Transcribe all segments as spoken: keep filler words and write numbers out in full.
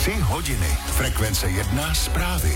Tři hodiny. Frekvence jedna zprávy.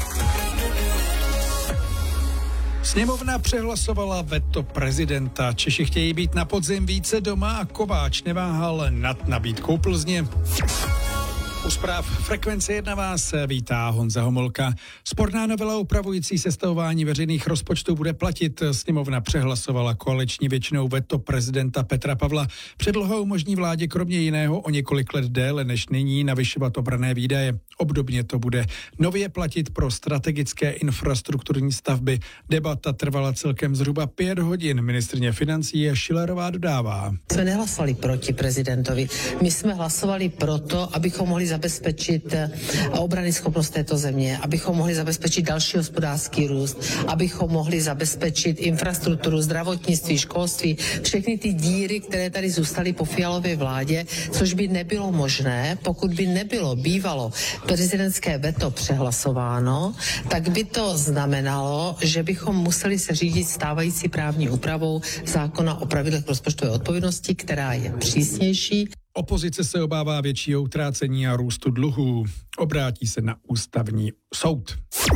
Sněmovna přehlasovala veto prezidenta. Češi chtějí být na podzim více doma a Kováč neváhal nad nabídkou Plzně. U zpráv Frekvence jedna vás vítá Honza Homolka. Sporná novela upravující sestavování veřejných rozpočtů bude platit. Sněmovna přehlasovala koaliční většinou veto prezidenta Petra Pavla. Předloha umožní vládě kromě jiného o několik let déle než nyní navyšovat obranné výdaje. Obdobně to bude nově platit pro strategické infrastrukturní stavby. Debata trvala celkem zhruba pět hodin. Ministryně financí Schillerová dodává. Jsme nehlasovali proti prezidentovi. My jsme hlasovali proto, abychom mohli zabezpečit obrany schopnost této země, abychom mohli zabezpečit další hospodářský růst, abychom mohli zabezpečit infrastrukturu, zdravotnictví, školství, všechny ty díry, které tady zůstaly po Fialově vládě, což by nebylo možné, pokud by nebylo bývalo prezidentské veto přehlasováno, tak by to znamenalo, že bychom museli se řídit stávající právní úpravou zákona o pravidlech rozpočtové odpovědnosti, která je přísnější. Opozice se obává většího utrácení a růstu dluhů. Obrátí se na ústavní soud.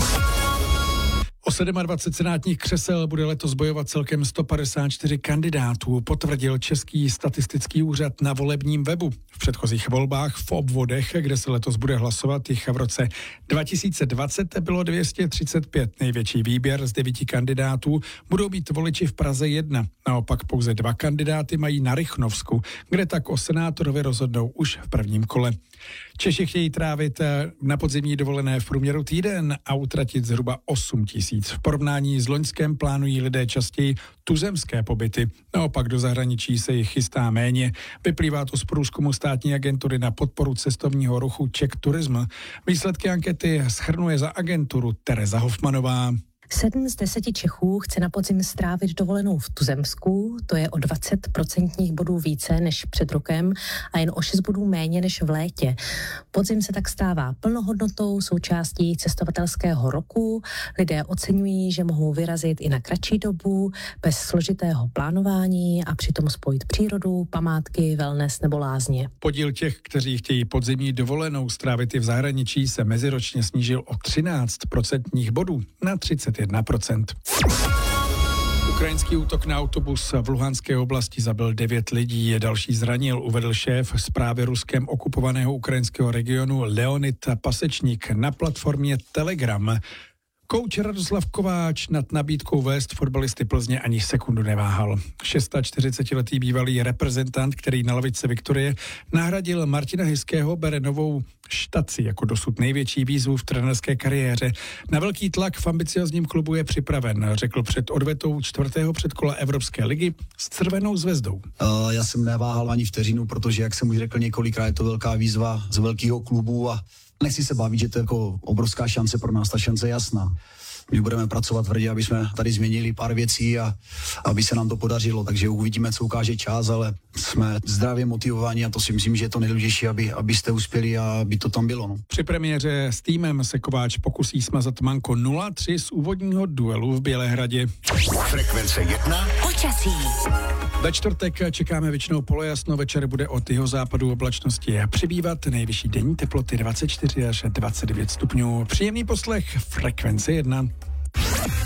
O dvacet sedm senátních křesel bude letos bojovat celkem sto padesát čtyři kandidátů, potvrdil Český statistický úřad na volebním webu. V předchozích volbách v obvodech, kde se letos bude hlasovat, jich v roce dva tisíce dvacet bylo dvě stě třicet pět. Největší výběr z devíti kandidátů budou být voliči v Praze jedna. Naopak pouze dva kandidáty mají na Rychnovsku, kde tak o senátorovi rozhodnou už v prvním kole. Češi chtějí trávit na podzimní dovolené v průměru týden a utratit zhruba osm tisíc. V porovnání s loňském plánují lidé častěji tuzemské pobyty. Naopak do zahraničí se jich chystá méně. Vyplývá to z průzkumu státní agentury na podporu cestovního ruchu Czech Tourism. Výsledky ankety shrnuje za agenturu Tereza Hofmanová. Sedm z deseti Čechů chce na podzim strávit dovolenou v tuzemsku, to je o dvacet procentních bodů více než před rokem a jen o šest bodů méně než v létě. Podzim se tak stává plnohodnotnou součástí cestovatelského roku. Lidé oceňují, že mohou vyrazit i na kratší dobu, bez složitého plánování a přitom spojit přírodu, památky, wellness nebo lázně. Podíl těch, kteří chtějí podzimní dovolenou strávit i v zahraničí, se meziročně snížil o třináct procentních bodů na třicet jedna procent. Ukrajinský útok na autobus v Luhanské oblasti zabil devět lidí, další zranil, uvedl šéf zprávy Ruskem okupovaného ukrajinského regionu Leonid Pasečník na platformě Telegram. Kouč Radoslav Kováč nad nabídkou vést fotbalisty Plzně ani sekundu neváhal. čtyřicetišestiletý bývalý reprezentant, který na lavice Viktorie nahradil Martina Hyského, bere novou štaci jako dosud největší výzvu v trenérské kariéře. Na velký tlak v ambiciozním klubu je připraven, řekl před odvetou čtvrtého předkola Evropské ligy s Červenou zvezdou. Uh, já jsem neváhal ani vteřinu, protože, jak jsem už řekl několikrát, je to velká výzva z velkého klubu a nechci se bavit, že to je jako obrovská šance pro nás, ta šance je jasná. My budeme pracovat tvrdě, aby jsme tady změnili pár věcí a aby se nám to podařilo, takže uvidíme, co ukáže čas, ale jsme zdravě motivovaní a to si myslím, že je to nejdůležitější, aby, abyste uspěli a aby to tam bylo. No. Při premiéře s týmem se Kováč pokusí smazat manko nula tři z úvodního duelu v Bělehradě. Frekvence jedna. Počasí. Ve čtvrtek čekáme většinou polojasno, večer bude od jihozápadu oblačnosti přibývat, nejvyšší denní teploty dvacet čtyři až dvacet devět stupňů. Příjemný poslech Frekvence jedna.